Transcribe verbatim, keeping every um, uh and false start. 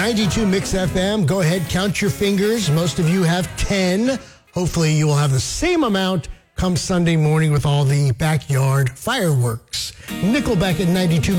ninety-two Mix F M. Go ahead, count your fingers. Most of you have ten. Hopefully you will have the same amount come Sunday morning with all the backyard fireworks. Nickelback at ninety-two